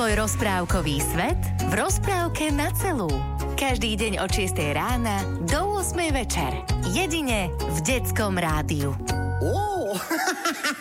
Tvoj rozprávkový svet v rozprávke na celú. Každý deň od 6 rána do 8 večer. Jedine v Detskom rádiu.